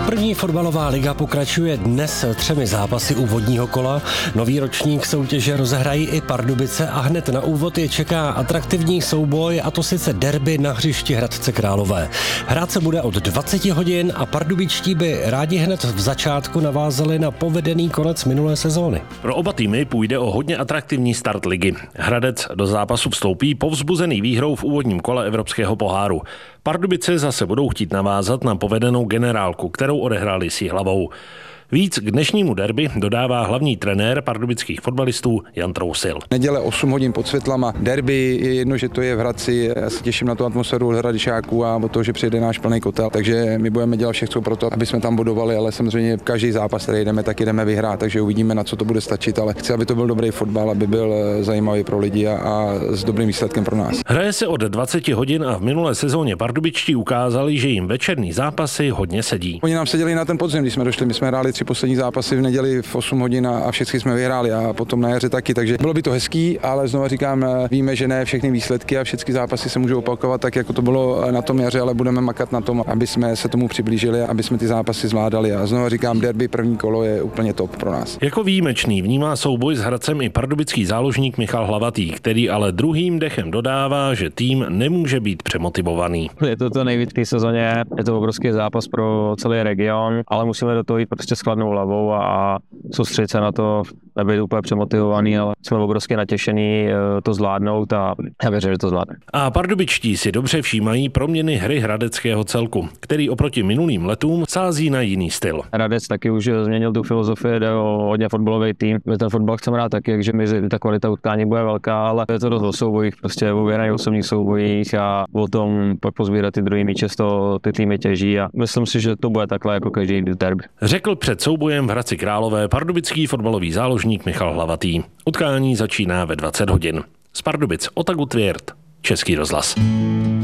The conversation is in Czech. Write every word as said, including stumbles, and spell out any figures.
První fotbalová liga pokračuje dnes třemi zápasy úvodního kola. Nový ročník soutěže rozehrají i Pardubice a hned na úvod je čeká atraktivní souboj, a to sice derby na hřišti Hradce Králové. Hrát se bude od dvacet hodin a pardubičtí by rádi hned v začátku navázali na povedený konec minulé sezóny. Pro oba týmy půjde o hodně atraktivní start ligy. Hradec do zápasu vstoupí povzbuzený výhrou v úvodním kole Evropského poháru. Pardubice zase budou chtít navázat na povedenou generálku, kterou odehráli s Jihlavou. Víc k dnešnímu derby dodává hlavní trenér pardubických fotbalistů Jan Trousil. Neděle osm hodin pod světlama. Derby je jedno, že to je v Hradci. Já se těším na tu atmosféru od Hradišáků a o to, že přijede náš plný kotel. Takže my budeme dělat všechno pro to, aby jsme tam bodovali, ale samozřejmě každý zápas, který jdeme, tak jdeme vyhrát, takže uvidíme, na co to bude stačit, ale chci, aby to byl dobrý fotbal, aby byl zajímavý pro lidi a, a s dobrým výsledkem pro nás. Hraje se od dvacet hodin a v minulé sezóně pardubičtí ukázali, že jim večerní zápasy hodně sedí. Oni nám seděli na ten podzim, když jsme došli, my jsme hráli tři poslední zápasy v neděli v osm hodin a všechny jsme vyhráli a potom na jaře taky, takže bylo by to hezký, ale znovu říkám, víme, že ne všechny výsledky a všechny zápasy se můžou opakovat tak, jako to bylo na tom jaře, ale budeme makat na tom, aby jsme se tomu přiblížili, aby jsme ty zápasy zvládali. A znovu říkám, derby první kolo je úplně top pro nás. Jako výjimečný vnímá souboj s Hradcem i pardubický záložník Michal Hlavatý, který ale druhým dechem dodává, že tým nemůže být přemotivovaný. Je to to nejvíc v té sezóně, je to obrovský zápas pro celý region, ale musíme do toho jít prostě s chladnou hlavou a soustředit se na to, nebyt úplně přemotivovaný, ale jsme obrovsky natěšený to zvládnout a já věřím, že to zvládne. A pardubičtí si dobře všímají proměny hry hradeckého celku, který oproti minulým letům sází na jiný styl. Hradec taky už změnil tu filozofii, jde o hodně fotbalový tým. My ten fotbal chceme hrát taky, takže my, ta kvalita utkání bude velká, ale je to dost o soubojích, prostě o vyhraných osobních soubojích a o tom pak pozbírat ty druhý míče, z toho ty týmy těží a myslím si, že to bude takhle jako každý derby. Řekl před soubojem v Hradci Králové pardubický fotbalový záložník Michal Hlavatý. Utkání začíná ve dvacet hodin. Z Pardubic Otagu Tvěrt, Český rozhlas.